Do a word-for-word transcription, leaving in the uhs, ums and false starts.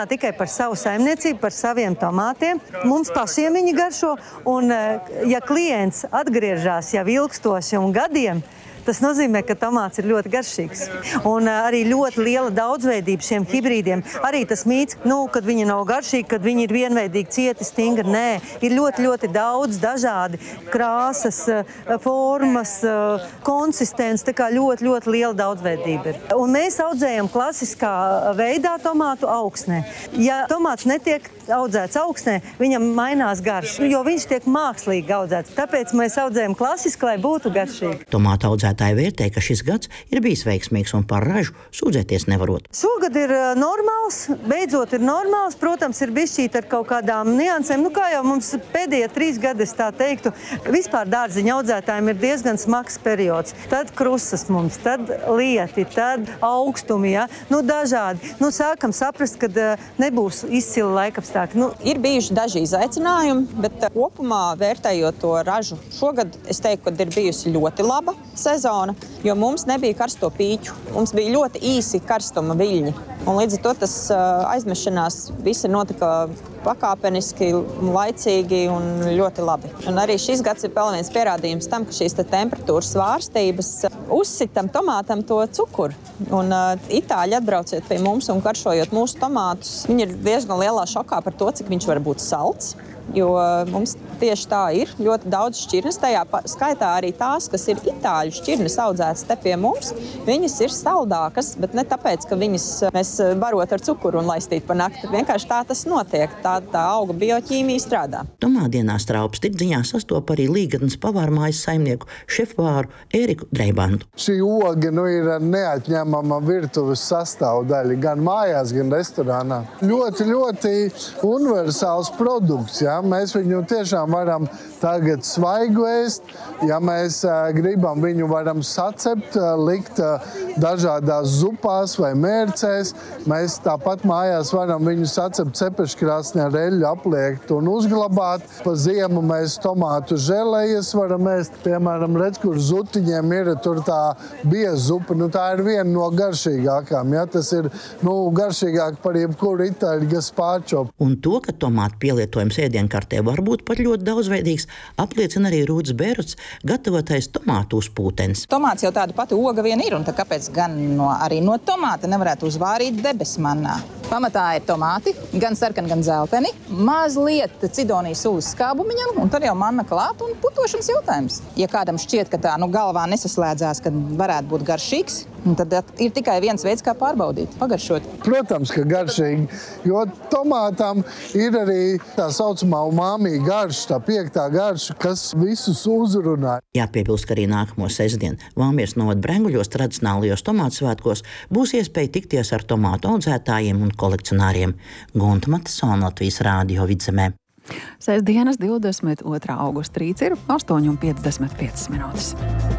runā tikai par savu saimniecību, par saviem tomātiem. Mums pašiem viņi garšo, un ja klients atgriežas jau ilgstoši un gadiem, tas nozīmē, ka tomāts ir ļoti garšīgs. Un uh, arī ļoti liela daudzveidība šiem hibrīdiem. Arī tas mīts, nu, kad viņi nav garšīgi, kad viņi ir vienveidīgi, cieti, stingri. Nē, ir ļoti, ļoti daudz dažādi krāsas, formas, konsistences, tā kā ļoti, ļoti liela daudzveidība ir. Un mēs audzējam klasiskā veidā tomātu augsnē. Ja tomāts netiek audzēts augsnē, viņam mainās garša, jo viņš tiek mākslīgi audzēts. Tāpēc mēs audzējam klasiski, lai būtu garšīgi. Tomātu audzētāji vērtē, ka šis gads ir bijis veiksmīgs un par ražu sūdzēties nevarot. Šogad ir normāls, beidzot ir normāls, protams, ir bišķīt ar kaut kādām niansēm. Nu, kā jau mums pēdējie trīs gadi, es tā teiktu, vispār dārziņa audzētājiem ir diezgan smags periods. Tad krusas mums, tad lieti, tad augstumi, ja? Nu, dažādi. Nu, sākam saprast, ka nebūs izcili laikapstākļi. Nu, ir bijuši daži izaicinājumi, bet kopumā vērtējot to ražu, šogad es teiktu, ka ir bijusi ļoti laba sezona, jo mums nebija karsto pīķu. Mums bija ļoti īsi karstuma viļņi. Un līdz ar to tas aizmešanās visi notika pakāpeniski, laicīgi un ļoti labi. Un arī šis gads ir vēl viens pierādījums tam, ka šīs temperatūras svārstības uzsitam tomātam to cukuru. Un uh, itāļi atbrauciet pie mums un karšojot mūsu tomātus, viņi ir diezgan lielā šokā par to, cik viņš var būt salds. Jo mums tieši tā ir ļoti daudz šķirnes, tajā skaitā arī tās, kas ir itāļu šķirnes audzētas te pie mums, viņas ir saldākas, bet ne tāpēc, ka viņas mēs barot ar cukuru un laistīt pa nakti. Vienkārši tā tas notiek, tā, tā auga bioķīmija strādā. Tomātdienā Straupes tirdziņā sastopa arī Līgatnes pavārmājas saimnieku šefpavāru Ēriku Dreibantu. Šī oga nu, ir neatņemama virtuves sastāvdaļa gan mājās, gan restorānā. Ļoti, ļoti universāls produkts. Ja? Mēs viņu tiešām varam tagad svaigu ēst. Ja mēs uh, gribam, viņu varam sacept, uh, likt uh, dažādās zupās vai mērcēs. Mēs tāpat mājās varam viņu sacept cepeškrāsnī ar eļļu apliekt un uzglabāt. Pa ziemu mēs tomātu želejas varam ēst. Piemēram, redz, kur zutiņiem ir tur tā biezupa. Nu, tā ir viena no garšīgākām. Ja? Tas ir nu, garšīgāk par jebkuru itāļu gazpacho. Un to, ka tomātu pielietojums ēdienkartē var būt pat ļoti daudzveidīgs, apliecina arī Rūts Bēruts, gatavotais tomātu uzpūtens. Tomāts jau tāda pati oga vien ir, un tā kāpēc gan no, arī no tomāta nevarētu uzvārīt debesmannā? Pamatā ir tomāti, gan sarkani, gan zelteni, mazliet cidonijas sulas skābumiņam, un tad jau manna klāt un putošanas jautājums. Ja kādam šķiet, ka tā nu, galvā nesaslēdzās, ka varētu būt garšīgs, tad ir tikai viens veids, kā pārbaudīt, pagaršot. Protams, ka garšīgi, jo tomātam ir arī tā saucamā umami garša, tā piektā garša, kas visus uzrunā. Jāpiebilst, ka arī nākamo sestdien Valmieras novada Brenguļos tradicionālajos tomātu svētkos būs iespēja tikties ar tomātu audzētājiem un kolekcionāriem. Gunta Matisona, Latvijas Rādio Vidzemē. Sestdienas divdesmit otrā augusta rīts ir astoņi un piecdesmit piecas minūtes.